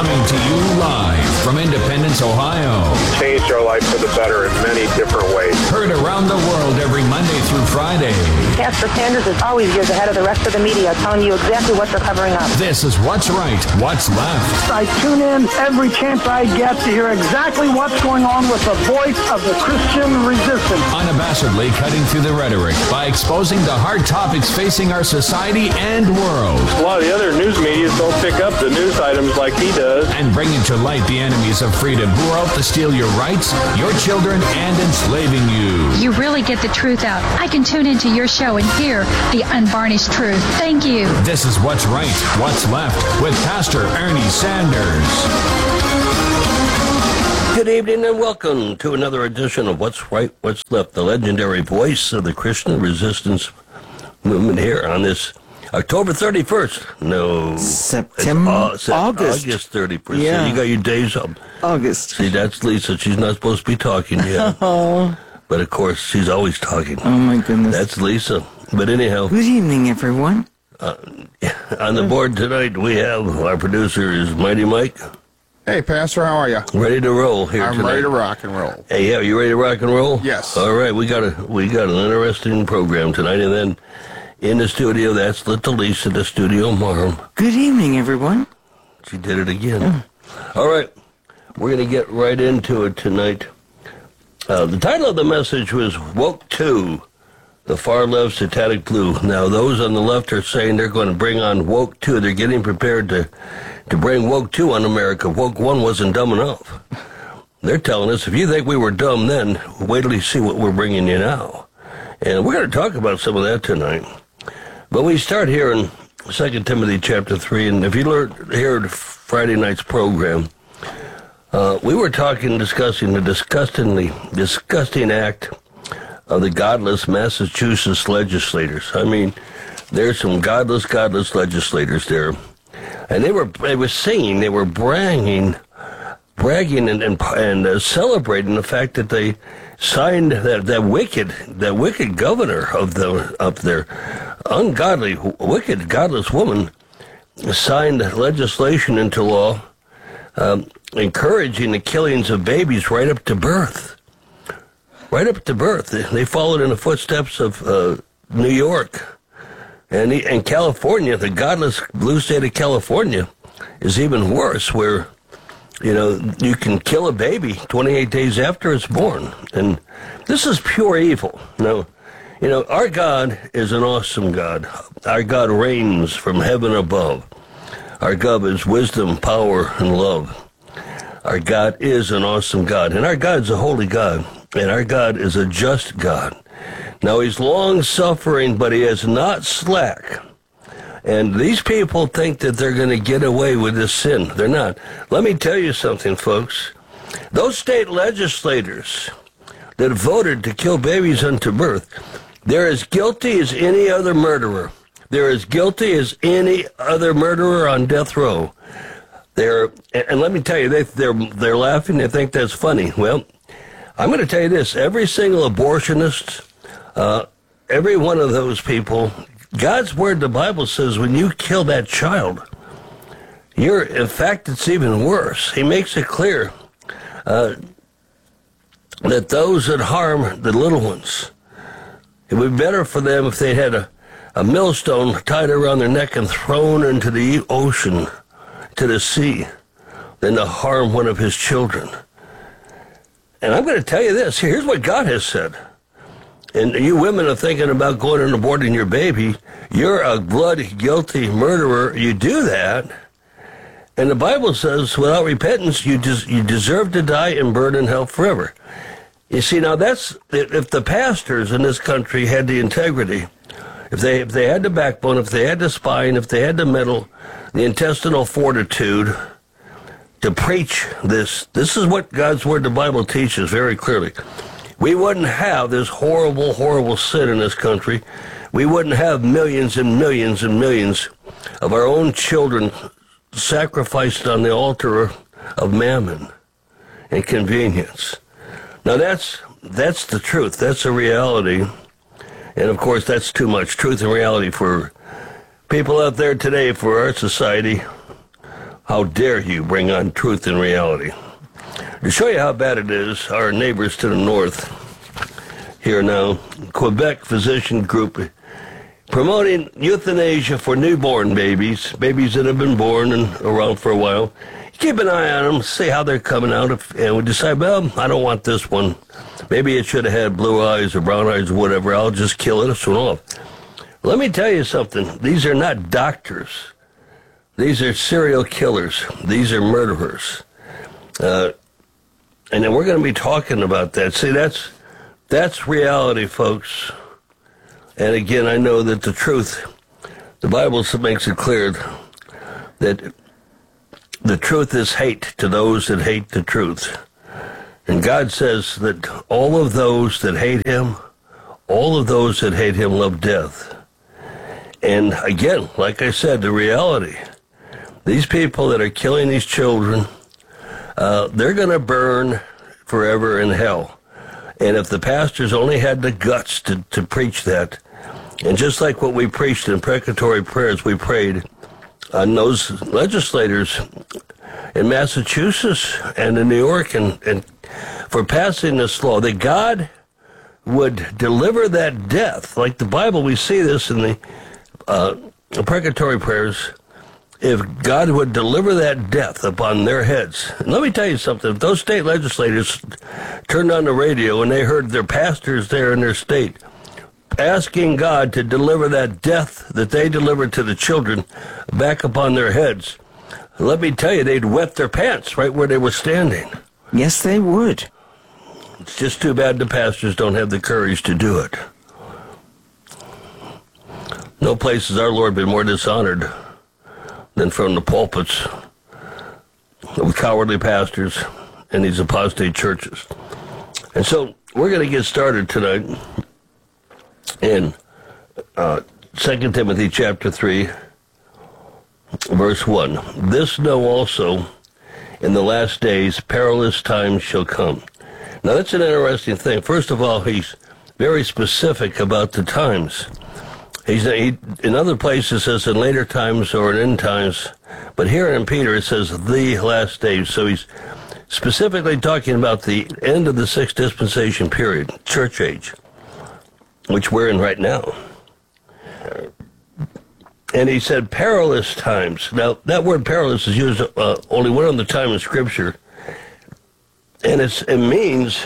Coming to you live from Independence, Ohio. Changed our life for the better in many different ways. Heard around the world every Monday through Friday. Pastor Sanders is always years ahead of the rest of the media, telling you exactly what they're covering up. This is What's Right, What's Left. I tune in every chance I get to hear exactly what's going on with the voice of the Christian resistance. Unabashedly cutting through the rhetoric by exposing the hard topics facing our society and world. A lot of the other news media don't pick up the news items like he does. And bringing to light the enemies of freedom who are out to steal your rights, your children, and enslaving you. You really get the truth out. I can tune into your show and hear the unvarnished truth. Thank you. This is What's Right, What's Left with Pastor Ernie Sanders. Good evening and welcome to another edition of What's Right, What's Left, the legendary voice of the Christian resistance movement here on this October 31st. No. September. August. August 31st. Yeah. So you got your days up. August. See, that's Lisa. She's not supposed to be talking yet. Oh. But of course, she's always talking. Oh, my goodness. That's Lisa. But anyhow. Good evening, everyone. On the board tonight, we have our producer is Mighty Mike. Hey, Pastor, how are you? Ready to roll here I'm tonight. ready to rock and roll. Hey, yeah, you ready to rock and roll? Yes. All right, we got an interesting program tonight, and then in the studio, that's little Lisa, the studio mom. Good evening, everyone. She did it again. All right, we're going to get right into it tonight. The title of the message was Woke 2, the far left satanic blue. Now, those on the left are saying they're going to bring on Woke 2. They're getting prepared to bring Woke 2 on America. Woke 1 wasn't dumb enough. They're telling us, if you think we were dumb then, wait till you see what we're bringing you now. And we're going to talk about some of that tonight. But we start here in 2 Timothy chapter 3, and if you heard Friday night's program, we were discussing the disgusting act of the godless Massachusetts legislators. I mean, there's some godless legislators there. And they were singing, they were bragging and celebrating the fact that they signed that wicked governor of their ungodly, wicked, godless woman signed legislation into law encouraging the killings of babies right up to birth. Right up to birth. They followed in the footsteps of New York. And California, the godless blue state of California, is even worse, where, you can kill a baby 28 days after it's born. And this is pure evil. Now, our God is an awesome God. Our God reigns from heaven above. Our God is wisdom, power, and love. Our God is an awesome God. And our God is a holy God. And our God is a just God. Now, he's long-suffering, but he is not slack. And these people think that they're going to get away with this sin. They're not. Let me tell you something, folks. Those state legislators that voted to kill babies unto birth, they're as guilty as any other murderer. They're as guilty as any other murderer on death row. And let me tell you, they're laughing. They think that's funny. Well, I'm going to tell you this. Every single abortionist, every one of those people, God's word, the Bible says, when you kill that child, in fact, it's even worse. He makes it clear that those that harm the little ones, it would be better for them if they had a millstone tied around their neck and thrown into the ocean, to the sea, than to harm one of his children. And I'm going to tell you this. Here's what God has said. And you women are thinking about going and aborting your baby. You're a blood-guilty murderer. You do that. And the Bible says, without repentance, you deserve to die and burn in hell forever. You see, now that's, if the pastors in this country had the integrity, if they had the backbone, if they had the spine, if they had the mental, the intestinal fortitude to preach this is what God's word, the Bible, teaches very clearly. We wouldn't have this horrible, horrible sin in this country. We wouldn't have millions and millions and millions of our own children sacrificed on the altar of mammon and convenience. Now that's the truth. That's a reality. And of course, that's too much truth and reality for people out there today, for our society. How dare you bring on truth and reality? To show you how bad it is, our neighbors to the north, here now, Quebec Physician Group, promoting euthanasia for newborn babies that have been born and around for a while. Keep an eye on them, see how they're coming out, and we decide, well, I don't want this one. Maybe it should have had blue eyes or brown eyes or whatever. I'll just kill it soon off. Let me tell you something. These are not doctors. These are serial killers. These are murderers. And then we're going to be talking about that. See, that's reality, folks. And again, I know that the truth, the Bible makes it clear that the truth is hate to those that hate the truth. And God says that all of those that hate him love death. And again, like I said, the reality, these people that are killing these children, they're going to burn forever in hell. And if the pastors only had the guts to preach that, and just like what we preached in precatory prayers, we prayed on those legislators in Massachusetts and in New York and for passing this law, that God would deliver that death. Like the Bible, we see this in the precatory prayers. If God would deliver that death upon their heads. And let me tell you something. If those state legislators turned on the radio and they heard their pastors there in their state asking God to deliver that death that they delivered to the children back upon their heads, let me tell you, they'd wet their pants right where they were standing. Yes, they would. It's just too bad the pastors don't have the courage to do it. No place has our Lord been more dishonored than from the pulpits of cowardly pastors and these apostate churches. And so we're going to get started tonight in 2 Timothy chapter 3, verse 1. This know also, in the last days perilous times shall come. Now that's an interesting thing. First of all, he's very specific about the times. In other places it says in later times or in end times, but here in Peter it says the last days. So he's specifically talking about the end of the sixth dispensation period, church age, which we're in right now. And he said perilous times. Now that word perilous is used only one other time in Scripture, and it means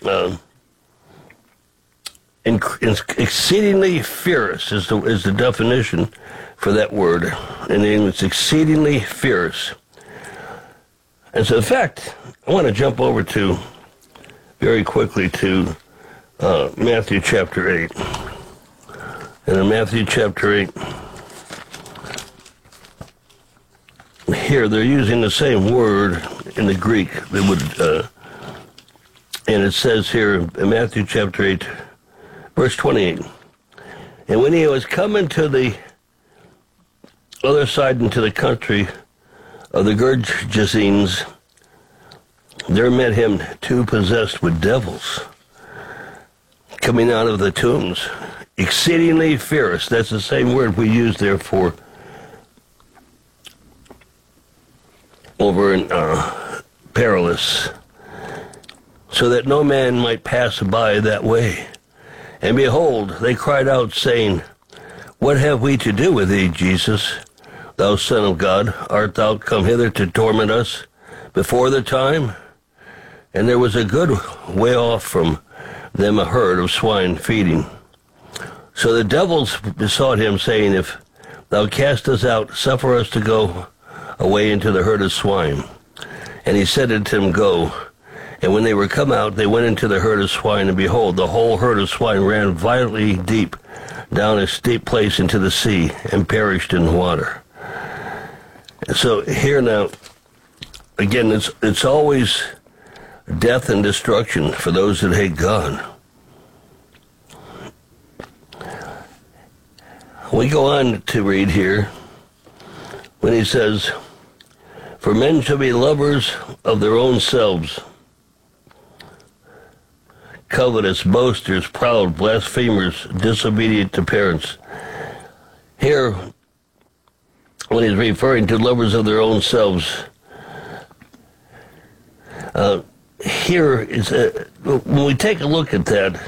exceedingly fierce is the definition for that word. In English, exceedingly fierce. And so, in fact, I want to jump over very quickly to Matthew chapter 8. And in Matthew chapter 8, here they're using the same word in the Greek. They would, and it says here in Matthew chapter 8, verse 28, and when he was coming to the other side into the country of the Gergesenes, there met him two possessed with devils, coming out of the tombs, exceedingly fierce. That's the same word we use there for over in perilous, so that no man might pass by that way. And behold, they cried out, saying, What have we to do with thee, Jesus, thou Son of God? Art thou come hither to torment us before the time? And there was a good way off from them a herd of swine feeding. So the devils besought him, saying, If thou cast us out, suffer us to go away into the herd of swine. And he said unto them, Go. And when they were come out, they went into the herd of swine, and behold, the whole herd of swine ran violently deep down a steep place into the sea, and perished in the water. And so here now, again, it's always death and destruction for those that hate God. We go on to read here when he says, For men shall be lovers of their own selves, covetous, boasters, proud, blasphemers, disobedient to parents. Here, when he's referring to lovers of their own selves. Here is when we take a look at that,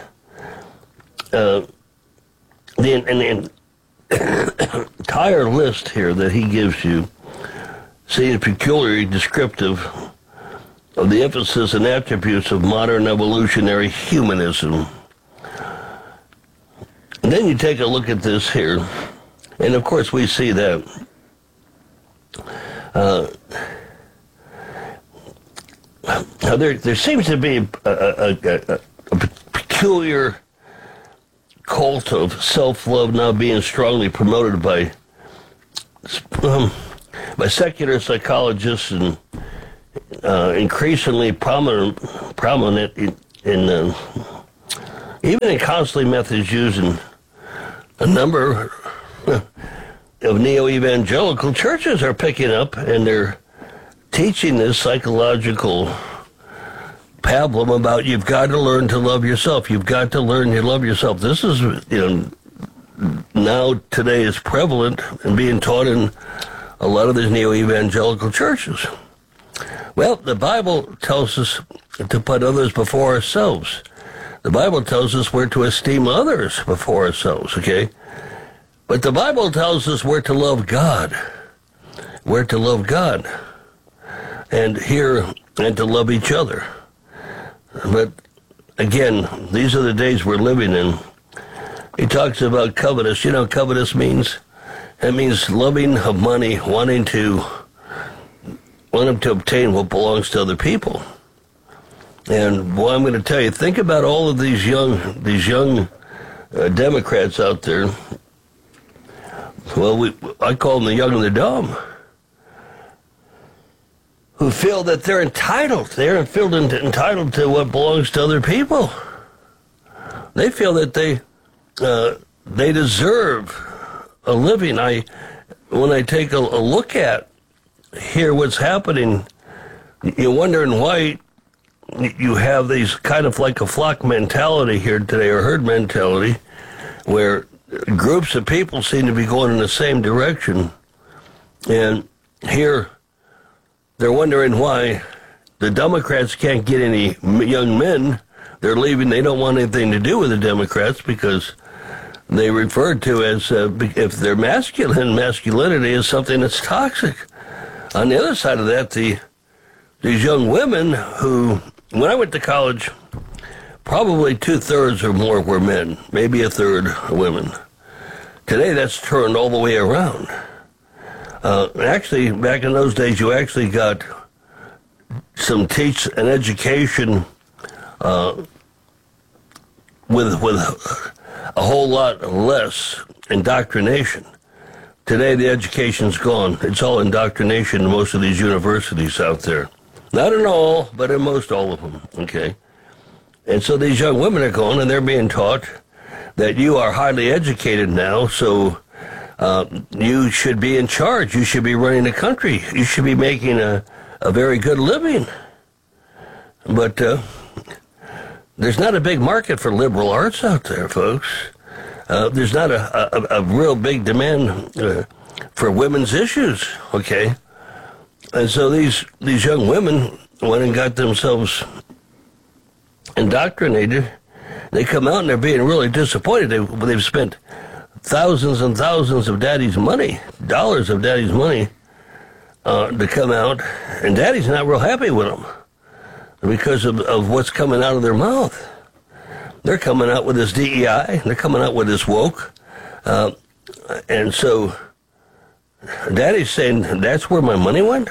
the entire list here that he gives you seems peculiarly descriptive of the emphasis and attributes of modern evolutionary humanism. And then you take a look at this here, and of course we see that there seems to be a peculiar cult of self-love now being strongly promoted by secular psychologists and increasingly prominent in even in counseling methods used in a number of neo-evangelical churches are picking up, and they're teaching this psychological pablum about you've got to learn to love yourself. You've got to learn to love yourself. This is, now today is prevalent and being taught in a lot of these neo-evangelical churches. Well, the Bible tells us to put others before ourselves. The Bible tells us we're to esteem others before ourselves, okay? But the Bible tells us we're to love God. We're to love God. And to love each other. But again, these are the days we're living in. He talks about covetous. You know what covetous means? It means loving of money, wanting to obtain what belongs to other people. And boy, I'm going to tell you, think about all of these young Democrats out there. Well, I call them the young and the dumb, who feel that they're entitled. They're entitled to what belongs to other people. They feel that they deserve a living. When I take a look at here what's happening, you're wondering why you have these kind of like a flock mentality here today, or herd mentality, where groups of people seem to be going in the same direction. And here they're wondering why the Democrats can't get any young men. They're leaving. They don't want anything to do with the Democrats because they refer to as, if they're masculinity is something that's toxic. On the other side of that, these young women who, when I went to college, probably 2/3 or more were men, maybe 1/3 women. Today, that's turned all the way around. Actually, back in those days, you actually got some an education with a whole lot less indoctrination. Today, the education's gone. It's all indoctrination in most of these universities out there. Not in all, but in most all of them, okay? And so these young women are going, and they're being taught that you are highly educated now, so you should be in charge. You should be running the country. You should be making a very good living. But there's not a big market for liberal arts out there, folks. There's not a real big demand for women's issues, okay? And so these young women went and got themselves indoctrinated. They come out and they're being really disappointed. They've spent thousands and thousands of daddy's money, dollars of daddy's money, to come out, and daddy's not real happy with them because of what's coming out of their mouth. They're coming out with this DEI. They're coming out with this woke. And so daddy's saying, that's where my money went?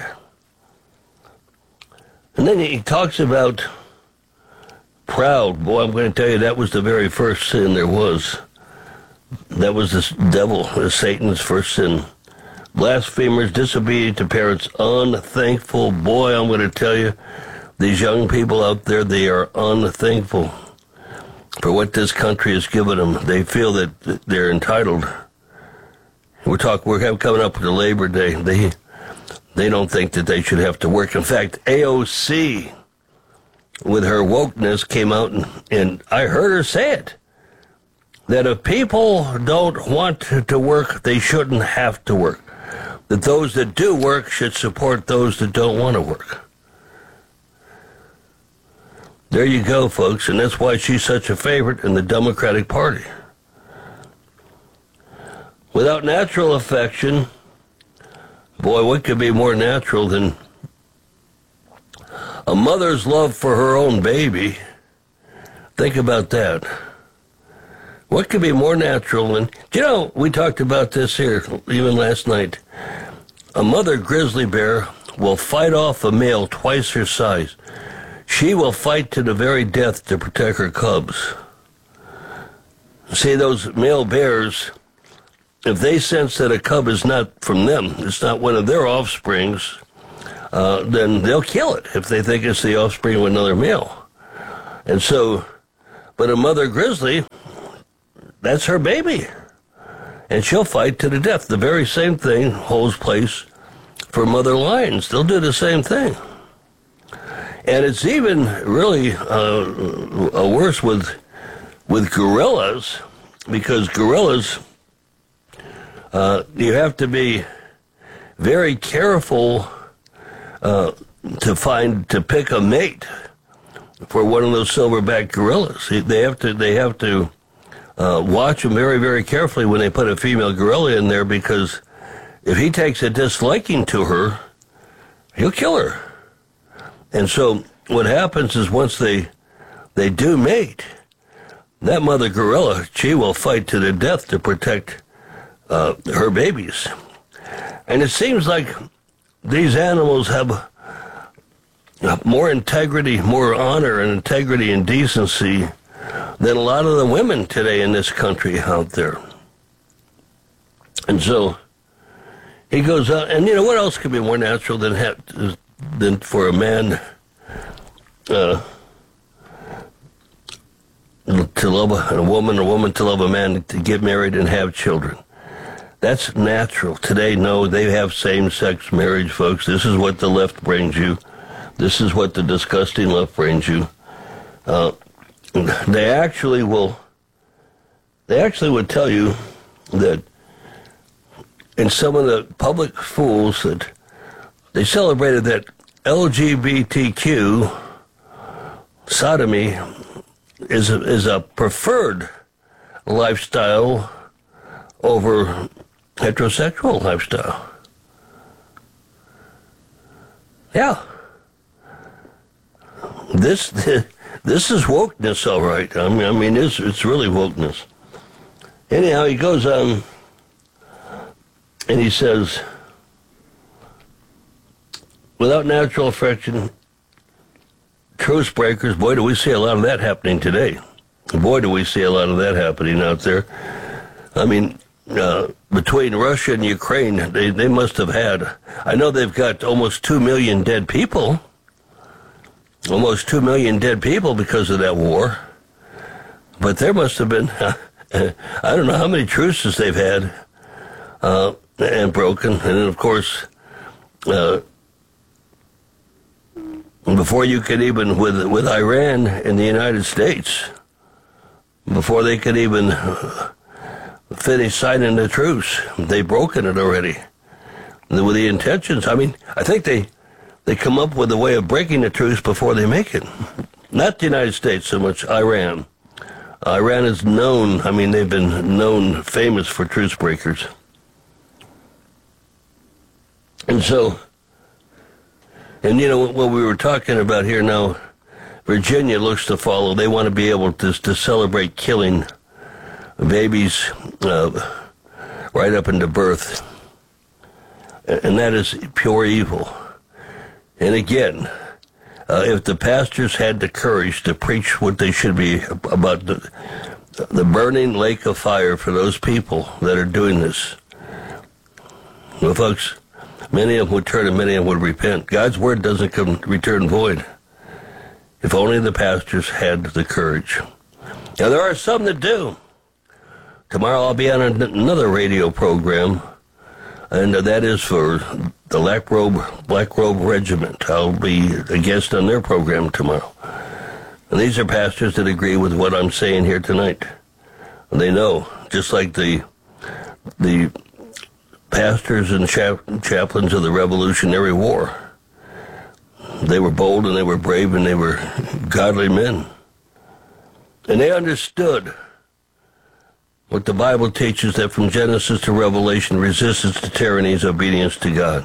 And then he talks about proud. Boy, I'm going to tell you, that was the very first sin there was. That was this devil, Satan's first sin. Blasphemers, disobedient to parents, unthankful. Boy, I'm going to tell you, these young people out there, they are unthankful for what this country has given them. They feel that they're entitled. We're coming up with the Labor Day. They don't think that they should have to work. In fact, AOC, with her wokeness, came out and I heard her say it, that if people don't want to work, they shouldn't have to work. that those that do work should support those that don't want to work. There you go, folks, and that's why she's such a favorite in the Democratic Party. Without natural affection, boy, what could be more natural than a mother's love for her own baby? Think about that. What could be more natural than, we talked about this here even last night. A mother grizzly bear will fight off a male twice her size. She will fight to the very death to protect her cubs. See, those male bears, if they sense that a cub is not from them, it's not one of their offsprings, then they'll kill it if they think it's the offspring of another male. And so, but a mother grizzly, that's her baby. And she'll fight to the death. The very same thing holds place for mother lions. They'll do the same thing. And it's even really worse with gorillas, because gorillas, you have to be very careful to pick a mate for one of those silverback gorillas. They have to watch them very, very carefully when they put a female gorilla in there, because if he takes a disliking to her, he'll kill her. And so what happens is once they do mate, that mother gorilla, she will fight to the death to protect her babies. And it seems like these animals have more integrity, more honor and integrity and decency than a lot of the women today in this country out there. And so he goes out, and what else could be more natural than for a man to love a woman, or a woman to love a man, to get married and have children? That's natural. Today, no, they have same-sex marriage, folks. This is what the left brings you. This is what the disgusting left brings you. They actually would tell you that in some of the public schools that they celebrated that LGBTQ sodomy is a preferred lifestyle over heterosexual lifestyle. Yeah. This is wokeness, all right. I mean, it's really wokeness. Anyhow, he goes on and he says, without natural affection, truce breakers, boy, do we see a lot of that happening today. Boy, do we see a lot of that happening out there. I mean, between Russia and Ukraine, they must have had, I know they've got almost 2 million dead people. Almost 2 million dead people because of that war. But there must have been, I don't know how many truces they've had and broken. And then, of course, before you could even, with Iran and the United States, before they could even finish signing the truce, they've broken it already. With the intentions, I mean, I think they come up with a way of breaking the truce before they make it. Not the United States so much, Iran. Iran is known, I mean, they've been known, famous for truce breakers. And so, and what we were talking about here now, Virginia looks to follow. They want to be able to celebrate killing babies right up into birth. And that is pure evil. And again, if the pastors had the courage to preach what they should be about the burning lake of fire for those people that are doing this, well, folks, many of them would turn and many of them would repent. God's word doesn't return void. If only the pastors had the courage. Now, there are some that do. Tomorrow I'll be on another radio program, and that is for the Black Robe Regiment. I'll be a guest on their program tomorrow. And these are pastors that agree with what I'm saying here tonight. And they know, just like the pastors and chaplains of the Revolutionary War. They were bold and they were brave and they were godly men. And they understood what the Bible teaches, that from Genesis to Revelation, resistance to tyranny is obedience to God.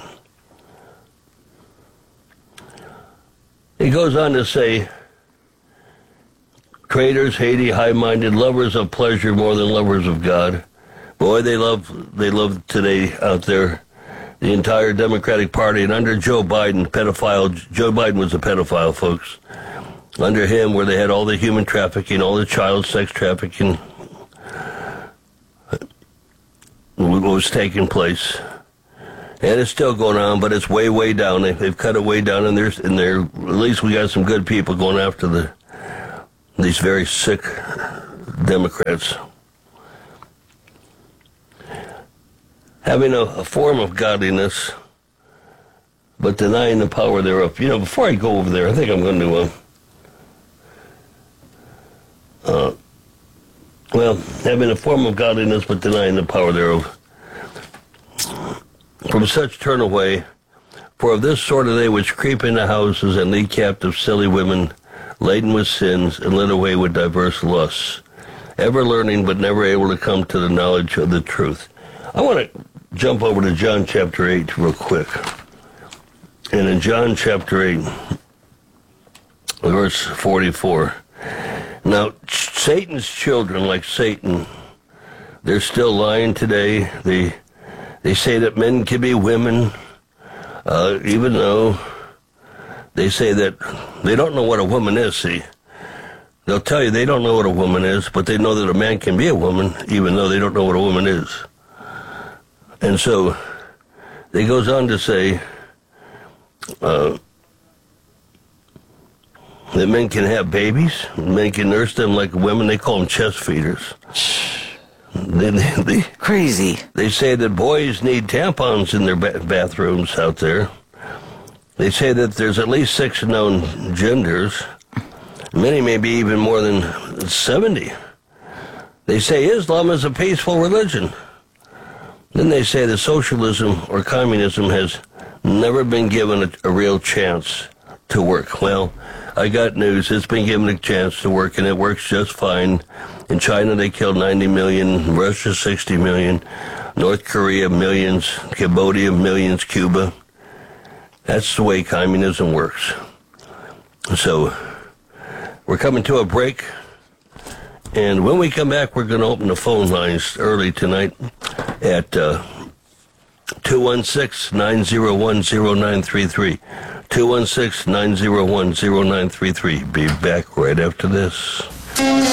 He goes on to say, traitors, haty, high-minded, lovers of pleasure more than lovers of God. Boy, they love today out there the entire Democratic Party. And under Joe Biden, Joe Biden was a pedophile, folks. Under him, where they had all the human trafficking, all the child sex trafficking, what was taking place. And it's still going on, but it's way, way down. They've cut it way down, and at least we got some good people going after these very sick Democrats. Having a form of godliness, but denying the power thereof. You know, before I go over there, I think I'm going to, having a form of godliness, but denying the power thereof. From such turn away, for of this sort are they which creep into houses and lead captive silly women, laden with sins, and led away with diverse lusts, ever learning but never able to come to the knowledge of the truth. I want to jump over to John chapter 8 real quick. And in John chapter 8, verse 44, now Satan's children, like Satan, they're still lying today. They say that men can be women, even though they say that they don't know what a woman is, see. They'll tell you they don't know what a woman is, but they know that a man can be a woman, even though they don't know what a woman is. And so, he goes on to say that men can have babies, men can nurse them like women. They call them chest feeders. Crazy. They say that boys need tampons in their bathrooms out there. They say that there's at least 6 known genders. Many may be even more than 70. They say Islam is a peaceful religion. Then they say that socialism or communism has never been given a real chance to work. Well, I got news. It's been given a chance to work, and it works just fine. In China, they killed 90 million. Russia, 60 million. North Korea, millions. Cambodia, millions. Cuba. That's the way communism works. So, we're coming to a break. And when we come back, we're going to open the phone lines early tonight at 216-901-0933. 216-901-0933. Be back right after this.